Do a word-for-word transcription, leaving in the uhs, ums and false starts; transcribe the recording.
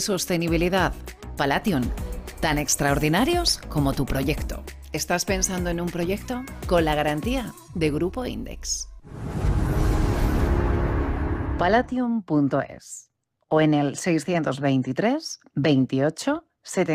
sostenibilidad. Palation, tan extraordinarios como tu proyecto. ¿Estás pensando en un proyecto? Con la garantía de Grupo Index. Palation punto es o en el seiscientos veintitrés veintiocho setenta.